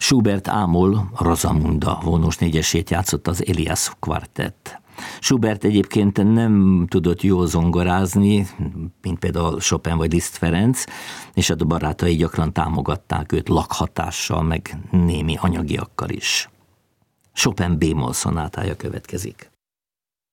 Schubert ámol Rosamunda vonós négyesét játszott az Elias Quartett. Schubert egyébként nem tudott jól zongorázni, mint például Chopin vagy Liszt Ferenc, és a barátai gyakran támogatták őt lakhatással, meg némi anyagiakkal is. Chopin B-moll szonátája következik.